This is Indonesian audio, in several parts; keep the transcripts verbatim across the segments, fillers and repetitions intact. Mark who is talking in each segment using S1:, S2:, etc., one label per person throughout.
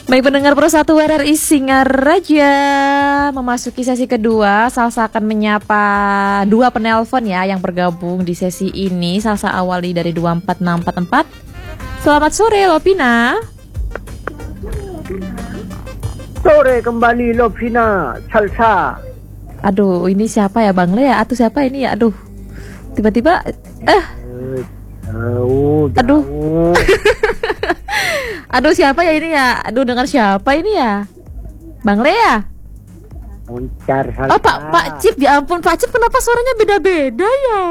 S1: Baik pendengar Persatu R R I Singaraja, memasuki sesi kedua, Salsa akan menyapa dua penelpon ya yang bergabung di sesi ini. Salsa awali dari dua empat enam empat empat. Selamat sore Lovina.
S2: Sore kembali Lovina, Salsa.
S1: Aduh, ini siapa ya Bang Lea atau siapa ini ya? Aduh, tiba-tiba eh
S2: Jauh,
S1: Aduh.
S2: jauh.
S1: Aduh siapa ya ini ya? Aduh dengar siapa ini ya? Bang Lea.
S2: Muncar Salsa.
S1: Oh Pak Pak Cip, ya ampun Pak Cip, kenapa suaranya beda-beda ya?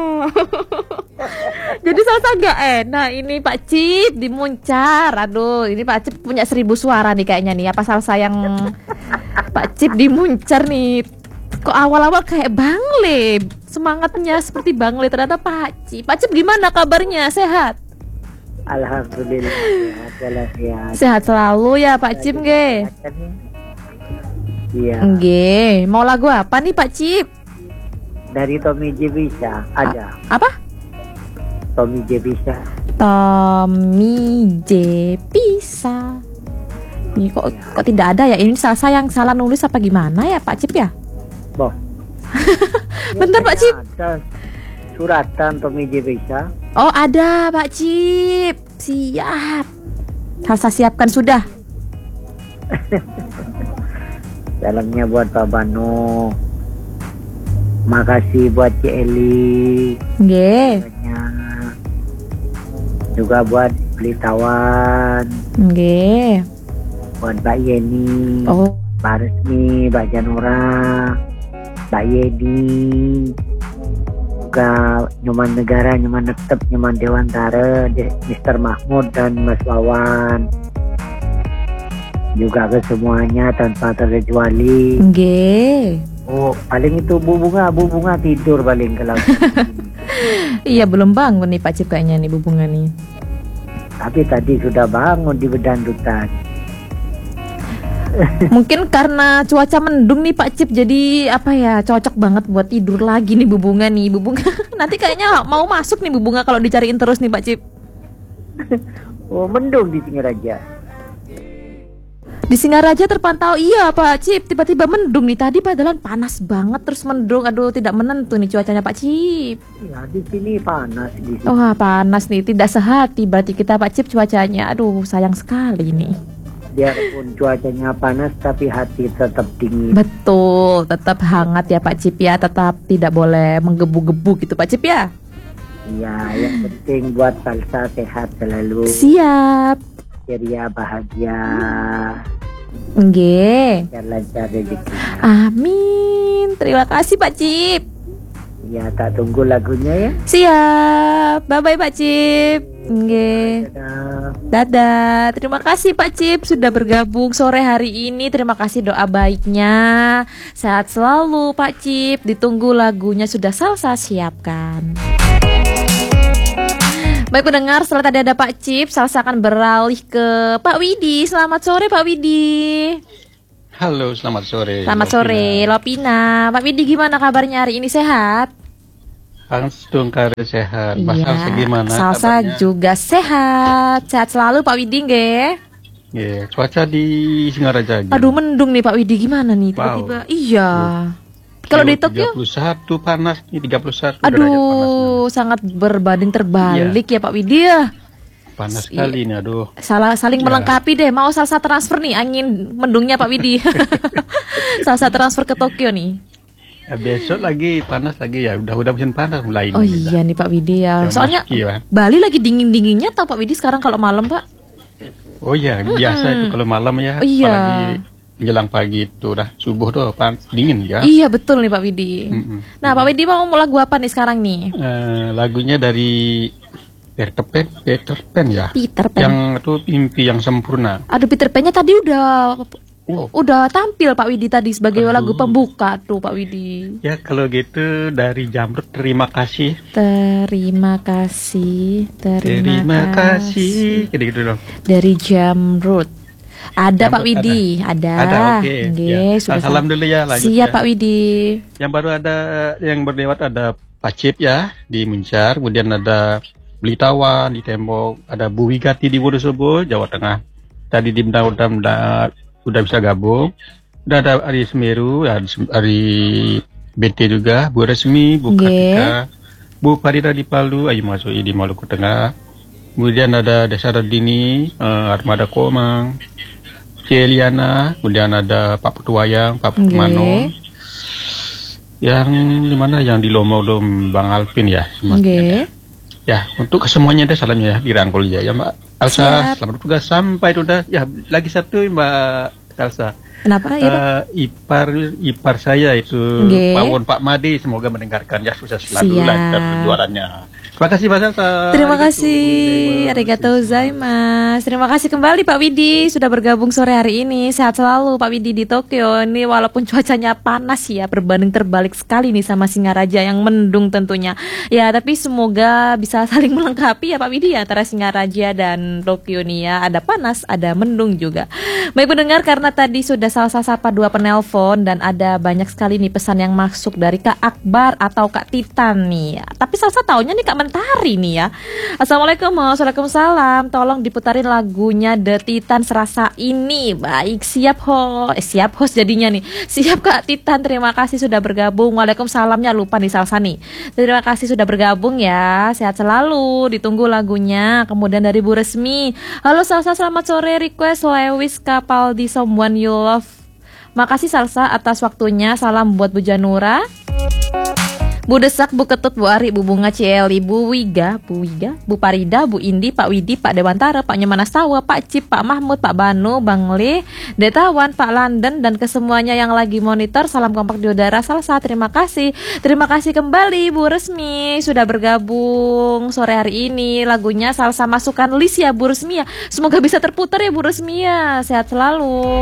S1: Jadi Salsa gak enak ini Pak Cip dimuncar. Aduh ini Pak Cip punya seribu suara nih kayaknya nih. Apa Salsa yang Pak Cip dimuncar nih? Kok awal-awal kayak Bang Le, semangatnya seperti Bang Le, ternyata Pak Cip. Pak Cip gimana kabarnya? Sehat?
S2: Alhamdulillah sehat walafiat.
S1: Sehat selalu ya Pak Cip nge.
S2: Iya.
S1: Nge. Mau lagu apa nih Pak Cip?
S2: Dari Tommy J bisa ada.
S1: A- apa?
S2: Tommy J bisa.
S1: Tommy J bisa. Ini kok kok tidak ada ya? Ini Salsa yang salah nulis apa gimana ya Pak Cip ya?
S2: Boh.
S1: Bentar Pak Cip.
S2: Ada suratan Tommy J bisa.
S1: Oh ada Pak Cip. Siap. Salsa siapkan sudah.
S2: Dalamnya buat Pak Bano. Makasih buat Ci Eli.
S1: Nge.
S2: Banyak. Juga buat Blitawan.
S1: Nge.
S2: Buat Mbak Yeni.
S1: Oh.
S2: Mbak Resmi, Mbak Janura, Mbak Yedi, juga Nyoman Negara, Nyoman Netep, Nyoman Dewantara, Mister Mahmud dan Mas Wawan. Juga ke semuanya tanpa terkecuali.
S1: Nge.
S2: Oh, paling itu Bu Bunga, Bu Bunga tidur paling kalau.
S1: Iya belum bangun nih Pak Cip kayaknya nih Bu Bunga nih.
S2: Tapi tadi sudah bangun di bedandutan.
S1: Mungkin karena cuaca mendung nih Pak Cip, jadi apa ya, cocok banget buat tidur lagi nih Bu Bunga nih. Bu Bunga nanti kayaknya mau masuk nih Bu Bunga kalau dicariin terus nih Pak Cip.
S2: Oh, mendung di Singaraja.
S1: Di Singaraja terpantau iya Pak Cip, tiba-tiba mendung nih, tadi padahal panas banget terus mendung. Aduh tidak menentu nih cuacanya Pak Cip.
S2: Ya, di sini panas di sini.
S1: Wah panas nih, tidak sehati berarti kita Pak Cip cuacanya. Aduh sayang sekali nih.
S2: Biarpun cuacanya panas tapi hati tetap dingin.
S1: Betul, tetap hangat ya Pak Cip ya, tetap tidak boleh menggebu-gebu gitu Pak Cip ya.
S2: Iya, yang penting buat Salsa sehat selalu.
S1: Siap.
S2: Ceria, bahagia.
S1: Nggih.
S2: Dan lancar rezekinya.
S1: Amin. Terima kasih Pak Cip.
S2: Ya, tak tunggu lagunya ya.
S1: Siap. Bye-bye Pak Cip. Nggih.
S2: Dadah.
S1: Dadah. Terima kasih Pak Cip sudah bergabung sore hari ini. Terima kasih doa baiknya. Sehat selalu Pak Cip. Ditunggu lagunya sudah Salsa siapkan. Baik pendengar, setelah tadi ada Pak Cip, Salsa akan beralih ke Pak Widi. Selamat sore Pak Widi.
S3: Halo, selamat sore.
S1: Selamat sore Lopina. Pak Widi gimana kabarnya hari ini, sehat?
S3: Langsung kare sehat. Mas
S1: Iya,
S3: Salsa gimana
S1: Salsa
S3: kabarnya?
S1: juga sehat. Sehat selalu Pak Widi nggih.
S3: Iya, cuaca di Singaraja.
S1: Aduh mendung nih Pak Widi, gimana nih tiba-tiba?
S3: Wow.
S1: Iya. Kalau di Tokyo?
S3: tiga puluh satu panas nih, tiga puluh satu derajat panas.
S1: Aduh, sangat berbanding terbalik ya Pak Widi ya.
S3: Panas sekali nih, aduh.
S1: Salah saling
S3: Ya.
S1: melengkapi deh. Mau Salsa transfer nih angin mendungnya Pak Widi. Salsa transfer ke Tokyo nih.
S3: Ya, besok lagi panas lagi ya. Udah-udah musim panas mulai.
S1: Oh
S3: ini,
S1: iya nih Pak Widi ya.
S3: Ya,
S1: Soalnya
S3: meski, ya.
S1: Bali lagi dingin-dinginnya tau Pak Widi sekarang kalau malam Pak.
S3: Oh iya, biasa itu kalau malam ya.
S1: Oh, iya.
S3: Apalagi menjelang pagi itu dah subuh tuh panas dingin ya.
S1: Iya betul nih Pak Widi.
S3: Mm-mm.
S1: Nah Pak Widi mau lagu apa nih sekarang nih?
S3: Eh, lagunya dari Peter Pan, Peter Pan ya.
S1: Peter Pan.
S3: Yang itu mimpi yang sempurna.
S1: Aduh Peter Pan-nya tadi udah
S3: Oh.
S1: udah tampil Pak Widi tadi sebagai
S3: Aduh.
S1: lagu pembuka tuh Pak Widi.
S3: Ya kalau gitu dari Jamrut terima kasih.
S1: Terima kasih, terima,
S3: Terima
S1: kasih.
S3: kasih. Gitu-gitu dong.
S1: Dari Jamrut. Ada
S3: Jamrut
S1: Pak Widi, ada.
S3: Ada, oke.
S1: Nggih,
S3: Ya.
S1: sudah
S3: Salam dulu ya, lanjut
S1: Siap
S3: ya.
S1: Pak Widi.
S3: Yang baru ada yang berlewat ada Pak Cip ya di Muncar, kemudian ada Blitawan di Tembok, ada Bu Wigati di Wonosobo, Jawa Tengah. tadi di udah udah udah, udah bisa gabung. Udah ada Ari Semeru, ya, Ari B T juga, Bu Resmi, Bu Kartika, Bu Farida di Palu, Ayu Masui di Maluku Tengah. Kemudian ada Desa Radini, uh, Armada Komang, Celiana, kemudian ada Pak Putuwayang, Pak Putumano. Yang di mana yang di Lomo Dom Bang Alvin ya.
S1: Okay.
S3: Ya, untuk kesemuanya deh salamnya ya, dirangkul ya, ya Mbak Elsa. Siap. Selamat bertugas sampai sudah. Ya, lagi satu Mbak Elsa.
S1: Kenapa ya?
S3: Uh, ipar ipar saya itu
S1: okay.
S3: Pak Won Pak Made, semoga mendengarkan ya, sukses selalu lancar perjualannya. Terima kasih Mbak Elsa.
S1: Terima kasih, arigatou gozaimasu. Terima kasih kembali Pak Widi sudah bergabung sore hari ini. Sehat selalu Pak Widi di Tokyo. Ini walaupun cuacanya panas ya, berbanding terbalik sekali nih sama Singaraja yang mendung tentunya. Ya, tapi semoga bisa saling melengkapi ya Pak Widi ya, antara Singaraja dan Tokyo nih ya. Ada panas, ada mendung juga. Baik pendengar, karena tadi sudah Salsa sapa dua penelpon dan ada banyak sekali nih pesan yang masuk dari Kak Akbar atau Kak Titan nih ya. Tapi Salsa taunya nih Kak Mentari nih ya. Assalamualaikum, waalaikumsalam. Tolong diputarin lagunya The Titan serasa ini. Baik, siap host. Eh, siap host jadinya nih. Siap Kak Titan, terima kasih sudah bergabung. Waalaikumsalamnya lupa nih Salsa nih. Terima kasih sudah bergabung ya. Sehat selalu. Ditunggu lagunya. Kemudian dari Bu Resmi. Halo Salsa, selamat sore. Request Lewis Capaldi Someone You Love. Makasih Salsa atas waktunya. Salam buat Bu Janura, Bu Desak, Bu Ketut, Bu Ari, Bu Bunga, Cieli, Bu Wiga, Bu Wiga, Bu Parida, Bu Indi, Pak Widi, Pak Dewantara, Pak Nyemanastawa, Pak Cip, Pak Mahmud, Pak Banu, Bang Le, Detawan, Pak London, dan kesemuanya yang lagi monitor. Salam kompak di udara Salsa. Terima kasih. Terima kasih kembali Bu Resmi sudah bergabung sore hari ini. Lagunya Salsa masukkan list ya Bu Resmi ya. Semoga bisa terputar ya Bu Resmi ya. Sehat selalu.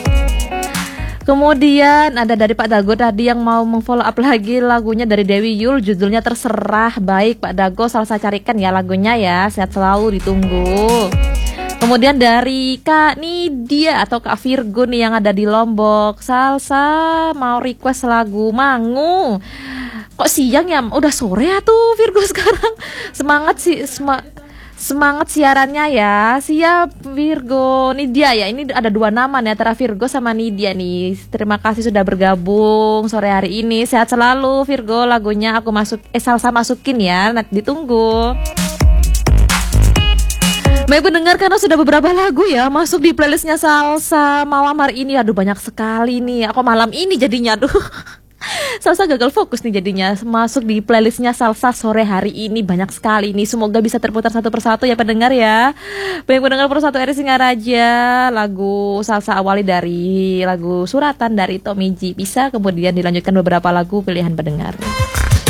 S1: Kemudian ada dari Pak Dago tadi yang mau meng-follow up lagi lagunya dari Dewi Yul, judulnya Terserah. Baik Pak Dago, Salsa carikan ya lagunya ya. Sehat selalu, ditunggu. Kemudian dari Kak Nidia atau Kak Virgo nih yang ada di Lombok, Salsa mau request lagu Mangu. Kok siang ya? Udah sore ya tuh Virgo sekarang. Semangat sih, sema Semangat siarannya ya. Siap Virgo. Nidia ya, ini ada dua nama nih antara Virgo sama Nidia nih. Terima kasih sudah bergabung sore hari ini. Sehat selalu Virgo. Lagunya aku masuk eh Salsa masukin ya. Nanti ditunggu. Baik pendengar, karena sudah beberapa lagu ya masuk di playlistnya Salsa malam hari ini. Aduh banyak sekali nih. Aku malam ini jadinya aduh. Salsa gagal fokus nih jadinya. Masuk di playlistnya Salsa sore hari ini banyak sekali nih. Semoga bisa terputar satu persatu ya pendengar ya. Baik pendengar persatu R Singaraja. Lagu Salsa awali dari lagu Suratan dari Tommy G bisa, kemudian dilanjutkan beberapa lagu pilihan pendengar.